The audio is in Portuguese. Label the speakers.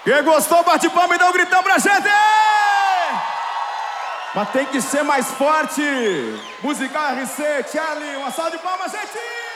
Speaker 1: Quem gostou, bate palma e dá um gritão pra gente! Mas tem que ser mais forte. Musical RC, Charlie, uma salva de palmas, gente!